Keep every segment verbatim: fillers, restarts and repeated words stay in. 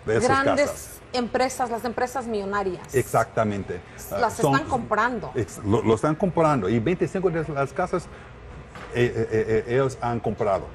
de esas grandes casas. empresas, las empresas millonarias. Exactamente. Las Uh, son, están comprando. Ex, lo, lo están comprando y veinticinco de las casas eh, eh, eh, ellos han comprado.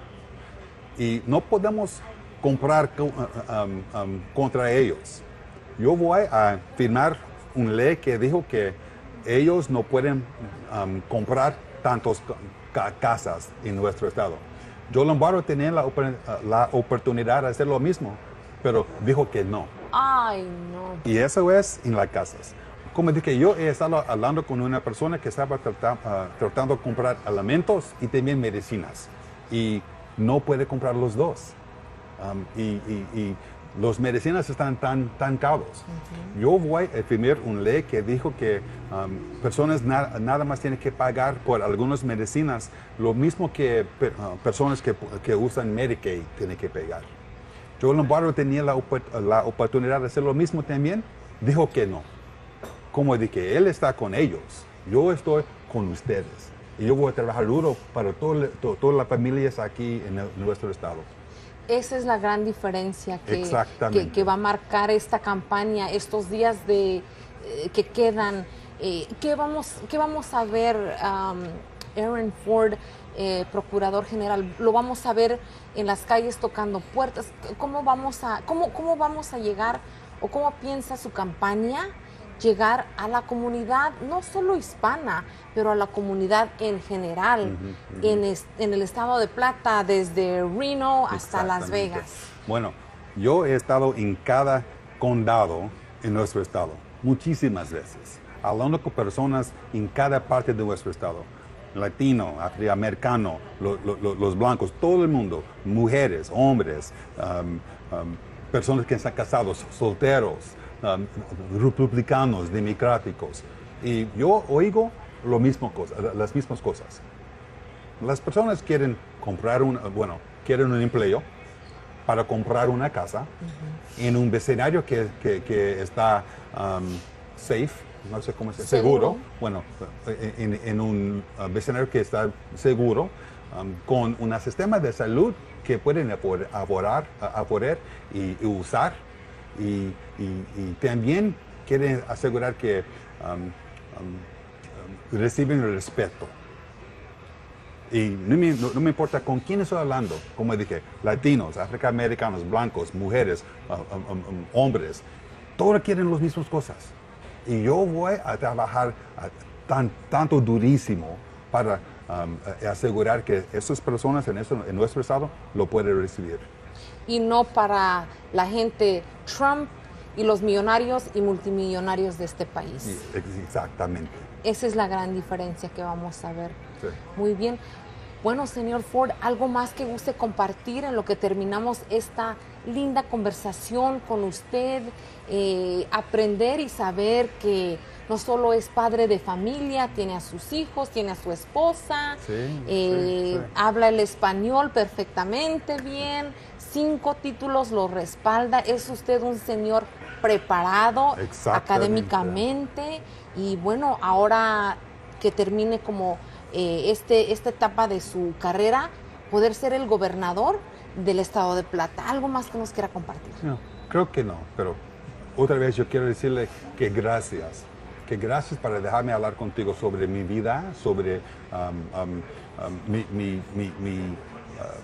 Y no podemos comprar uh, um, um, contra ellos. Yo voy a firmar una ley que dijo que ellos no pueden um, comprar tantas ca casas en nuestro estado. Joe Lombardo tenía la, la oportunidad de hacer lo mismo, pero dijo que no. Ay, no. Y eso es en las casas. Como dije, yo he estado hablando con una persona que estaba trata, uh, tratando de comprar alimentos y también medicinas. Y no puede comprar los dos. Um, y, y, y los medicinas están tan, tan caros. Uh-huh. Yo voy a firmar una ley que dijo que um, personas na nada más tienen que pagar por algunas medicinas lo mismo que per uh, personas que, que usan Medicaid tienen que pagar. Joe Lombardo tenía la, op la oportunidad de hacer lo mismo también, dijo que no. Como dije, él está con ellos, yo estoy con ustedes. Y yo voy a trabajar duro para todo, to todas las familias aquí en, el, en nuestro estado. Esa es la gran diferencia que, que, que va a marcar esta campaña, estos días de, eh, que quedan. Eh, ¿qué, vamos, ¿Qué vamos a ver, um, Aaron Ford, eh, Procurador General? ¿Lo vamos a ver en las calles tocando puertas? ¿Cómo vamos a, cómo, cómo vamos a llegar o cómo piensa su campaña llegar a la comunidad, no solo hispana, pero a la comunidad en general, uh-huh, uh-huh. En, es, en el estado de Plata, desde Reno hasta Las Vegas? Bueno, yo he estado en cada condado en nuestro estado, muchísimas veces, hablando con personas en cada parte de nuestro estado. Latino, afroamericano, lo, lo, los blancos, todo el mundo, mujeres, hombres, um, um, personas que están casados, solteros, Um, republicanos, democráticos, y yo oigo lo mismo cosa, las mismas cosas. Las personas quieren comprar un, bueno, quieren un empleo para comprar una casa uh-huh. en un vecindario que, que, que está um, safe, no sé cómo se seguro, seguro. Bueno, en, en un vecindario que está seguro, um, con un sistema de salud que pueden aporar, aporar y, y usar. Y, y, y también quieren asegurar que um, um, um, reciben el respeto. Y no me, no, no me importa con quién estoy hablando, como dije, latinos, afroamericanos, blancos, mujeres, uh, um, um, hombres, todos quieren las mismas cosas. Y yo voy a trabajar uh, tan, tanto durísimo para um, asegurar que esas personas en, eso, en nuestro estado lo pueden recibir. Y no para la gente Trump y los millonarios y multimillonarios de este país. Exactamente. Esa es la gran diferencia que vamos a ver. Sí. Muy bien. Bueno, señor Ford, ¿algo más que guste compartir en lo que terminamos esta linda conversación con usted? Eh, aprender y saber que no solo es padre de familia, tiene a sus hijos, tiene a su esposa, sí, eh, sí, sí. habla el español perfectamente bien, cinco títulos lo respalda, es usted un señor preparado académicamente y bueno, ahora que termine como eh, este, esta etapa de su carrera, poder ser el gobernador del estado de Plata. ¿Algo más que nos quiera compartir? No, creo que no, pero otra vez yo quiero decirle que gracias. Que gracias por dejarme hablar contigo sobre mi vida, sobre um, um, um, mi, mi, mi, mi, uh,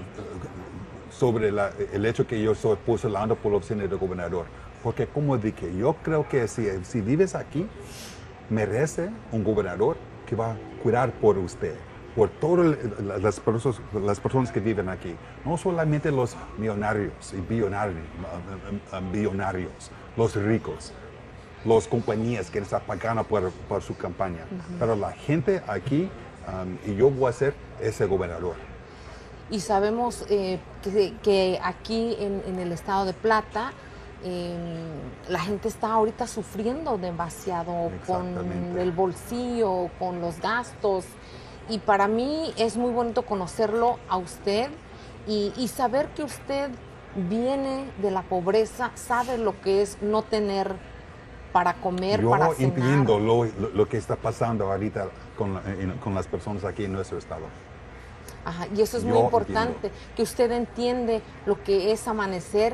sobre la, el hecho que yo estoy postulando por la oficina de gobernador. Porque como dije, yo creo que si, si vives aquí, merece un gobernador que va a cuidar por usted, por todas las personas, las personas que viven aquí. No solamente los millonarios y billonarios, billonarios los ricos, las compañías que están pagando por, por su campaña. Uh-huh. Pero la gente aquí, um, y yo voy a ser ese gobernador. Y sabemos eh, que, que aquí en, en el estado de Plata, eh, la gente está ahorita sufriendo demasiado con el bolsillo, con los gastos. Y para mí es muy bonito conocerlo a usted y, y saber que usted viene de la pobreza, sabe lo que es no tener para comer, yo para cenar. Yo entiendo lo, lo, lo que está pasando ahorita con, en, con las personas aquí en nuestro estado. Ajá, y eso es yo muy importante, entiendo. que usted entiende lo que es amanecer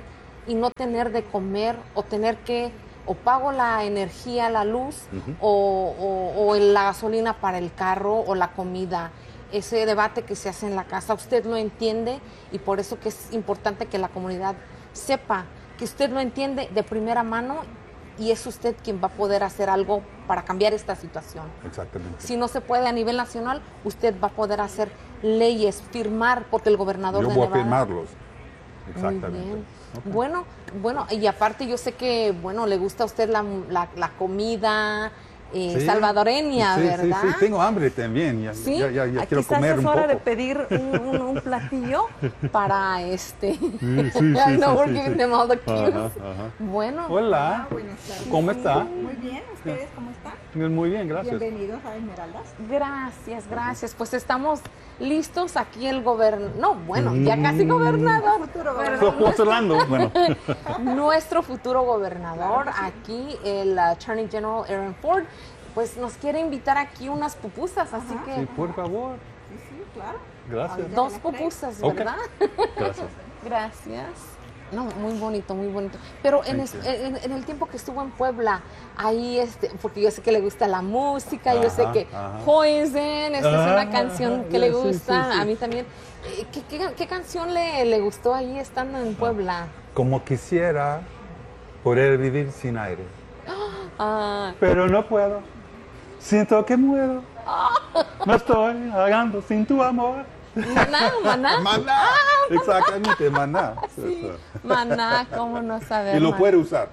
y no tener de comer o tener que, o pago la energía, la luz, uh-huh. o, o, o la gasolina para el carro o la comida. Ese debate que se hace en la casa, usted lo entiende y por eso que es importante que la comunidad sepa que usted lo entiende de primera mano y es usted quien va a poder hacer algo para cambiar esta situación. Exactamente. Si no se puede a nivel nacional, usted va a poder hacer leyes, firmar, porque el gobernador yo de voy Nevada... a firmarlos. Exactamente. Muy bien. Okay. Bueno, bueno, y aparte yo sé que, bueno, le gusta a usted la, la, la comida eh, sí. salvadoreña, sí, ¿verdad? Sí, sí, tengo hambre también. Ya, sí, ya, ya, ya quiero quizás comer es un hora poco. de pedir un, un, un platillo para este. Sí, sí, sí, I know sí, we're sí, giving sí. them all the cues. Ajá, ajá. Bueno. Hola. Buenas tardes. ¿Cómo está? Muy bien. ¿Ustedes cómo están? Muy bien, gracias. Bienvenidos a Esmeraldas. Gracias, gracias. Pues estamos listos aquí el gobernador. No, bueno, ya casi gobernador. Futuro Estamos hablando. Bueno. Nuestro futuro gobernador, aquí el Attorney General Aaron Ford, pues nos quiere invitar aquí unas pupusas, así Ajá. que... Sí, por favor. Sí, sí, claro. Gracias. Dos pupusas, Okay. ¿verdad? Gracias. Gracias. No, muy bonito, muy bonito. Pero en, es, en, en el tiempo que estuvo en Puebla, ahí, este, porque yo sé que le gusta la música, Ajá, yo sé que ajá. Poison, esta Ah, es una canción que sí, le sí, gusta, sí, sí. a mí también. Eh, ¿Qué, qué, qué canción le, le gustó ahí estando en Puebla? Como quisiera poder vivir sin aire, Ah, pero no puedo. Siento que muero. Me estoy ahogando sin tu amor. Maná, maná. Maná. Exactamente, maná. Sí, maná, ¿cómo no saber? Y lo maná? puede usar.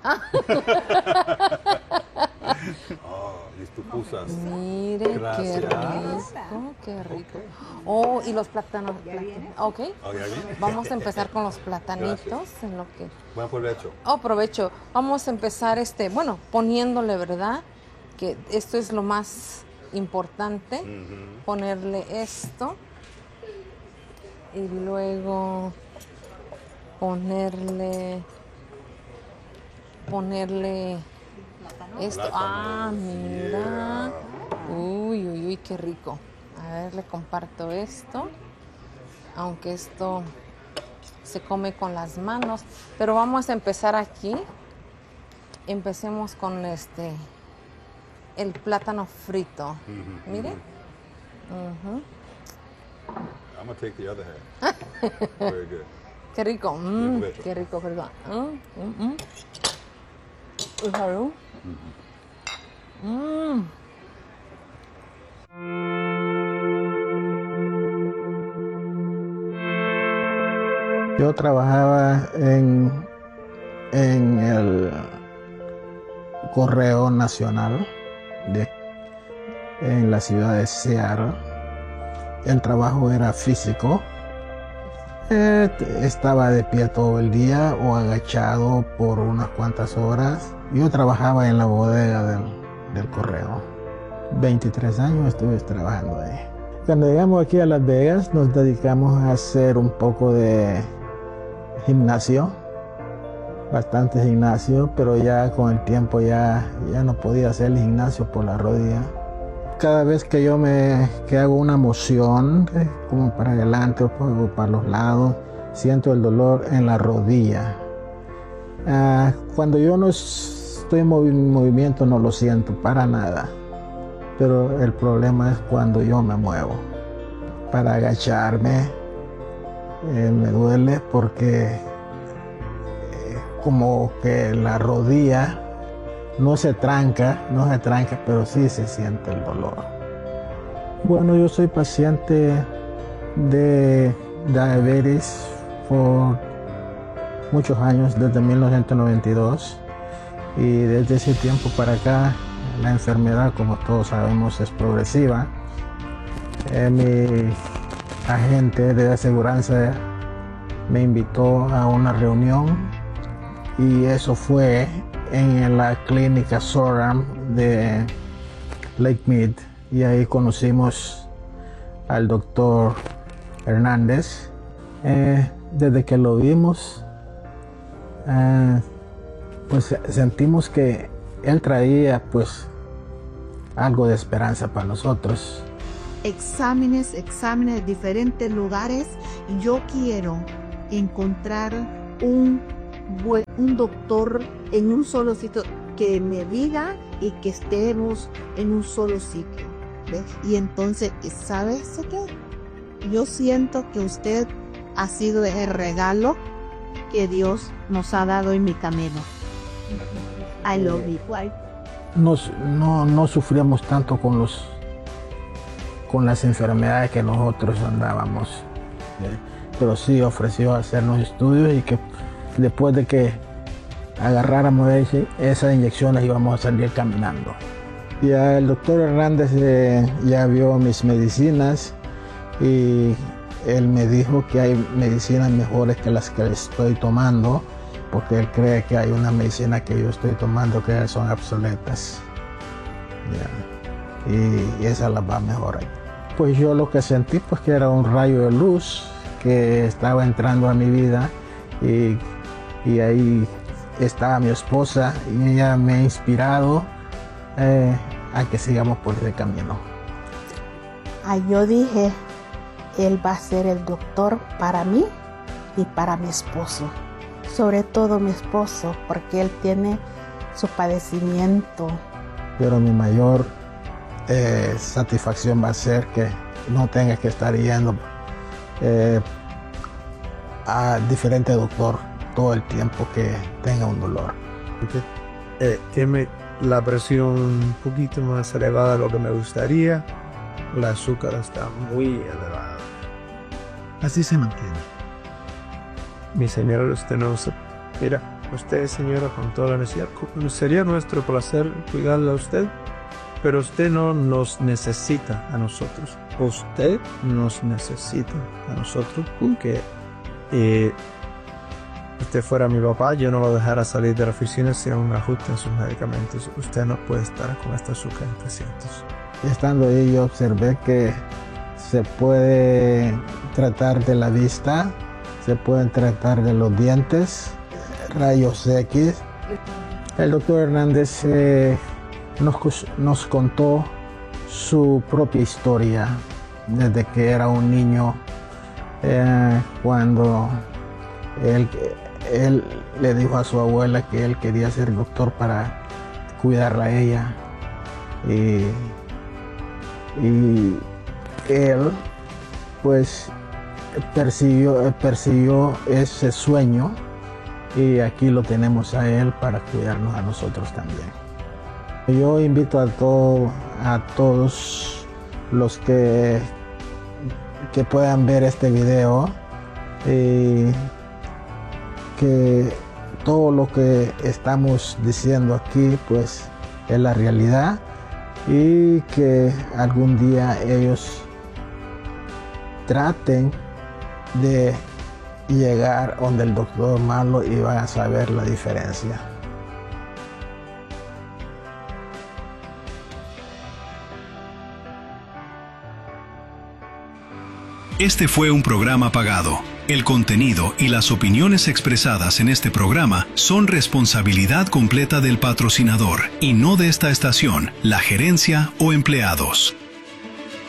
Oh, mis pupusas. Mire, Gracias. qué rico, qué rico. Oh, y los plátanos. ¿Ya viene? Ok. Oh, ¿ya viene? Vamos a empezar con los platanitos Gracias. en lo que... Buen provecho. Oh, provecho. Vamos a empezar, este, bueno, poniéndole, ¿verdad? Que esto es lo más importante. Ujú. Ponerle esto. Y luego ponerle... Ponerle esto. Ah, mira. Uy, uy, uy, qué rico. A ver, le comparto esto. Aunque esto se come con las manos. Pero vamos a empezar aquí. Empecemos con este, el plátano frito. Ujú, Mire. ujú. Ujú. I'm gonna take the other half. Very good. Qué rico. Mm, Bien, beso. qué rico, qué rico. Mm, mm, mm. Uy, salud. Mm. Yo trabajaba en, en el Correo Nacional de, en la ciudad de Seattle. El trabajo era físico. Eh, estaba de pie todo el día o agachado por unas cuantas horas. Yo trabajaba en la bodega del, del correo. veintitrés años estuve trabajando ahí. Cuando llegamos aquí a Las Vegas nos dedicamos a hacer un poco de gimnasio, bastante gimnasio, pero ya con el tiempo ya, ya no podía hacer el gimnasio por la rodilla. Cada vez que yo me que hago una moción, eh, como para adelante o para, o para los lados, siento el dolor en la rodilla. Ah, cuando yo no estoy en movi- movimiento no lo siento para nada, pero el problema es cuando yo me muevo. Para agacharme eh, me duele porque eh, como que la rodilla no se tranca, no se tranca, pero sí se siente el dolor. Bueno, yo soy paciente de diabetes por muchos años, desde mil novecientos noventa y dos, y desde ese tiempo para acá la enfermedad, como todos sabemos, es progresiva. Eh, mi agente de aseguranza me invitó a una reunión y eso fue en la clínica Soram de Lake Mead, y ahí conocimos al doctor Hernández. Eh, desde que lo vimos, eh, pues sentimos que él traía pues algo de esperanza para nosotros. Exámenes, exámenes de diferentes lugares. Yo quiero encontrar un un doctor en un solo sitio que me diga y que estemos en un solo sitio, ¿ves? Y entonces, ¿sabes qué? Yo siento que usted ha sido el regalo que Dios nos ha dado en mi camino. I love you. Nos, no, no sufríamos tanto con, los, con las enfermedades que nosotros andábamos, ¿eh? Pero sí ofreció hacernos estudios y que después de que agarráramos ese, esas inyecciones íbamos a salir caminando. Ya el doctor Hernández eh, ya vio mis medicinas y él me dijo que hay medicinas mejores que las que estoy tomando, porque él cree que hay una medicina que yo estoy tomando que son obsoletas. Yeah. Y, y esa las va a mejorar. Pues yo lo que sentí pues que era un rayo de luz que estaba entrando a mi vida y, y ahí estaba mi esposa y ella me ha inspirado eh, a que sigamos por ese camino. Ah, yo dije, él va a ser el doctor para mí y para mi esposo. Sobre todo mi esposo, porque él tiene su padecimiento. Pero mi mayor eh, satisfacción va a ser que no tenga que estar yendo eh, a diferente doctor todo el tiempo que tenga un dolor. Eh, tiene la presión un poquito más elevada de lo que me gustaría. El azúcar está muy elevada. Así se mantiene. Mi señora, usted no se... Mira, usted, señora, con toda la necesidad, sería nuestro placer cuidarla a usted, pero usted no nos necesita a nosotros. Usted nos necesita a nosotros porque eh, usted fuera mi papá, yo no lo dejara salir de la oficina sin un ajuste en sus medicamentos. Usted no puede estar con esta azúcar en trescientos. Estando ahí yo observé que se puede tratar de la vista, se pueden tratar de los dientes, rayos X. El doctor Hernández eh, nos, nos contó su propia historia desde que era un niño, eh, cuando él, él le dijo a su abuela que él quería ser doctor para cuidarla a ella. Y, y él pues persiguió, persiguió ese sueño y aquí lo tenemos a él para cuidarnos a nosotros también. Yo invito a, todo, a todos los que, que puedan ver este video y que todo lo que estamos diciendo aquí pues es la realidad y que algún día ellos traten de llegar donde el doctor Marlo y van a saber la diferencia. Este fue un programa pagado. El contenido y las opiniones expresadas en este programa son responsabilidad completa del patrocinador y no de esta estación, la gerencia o empleados.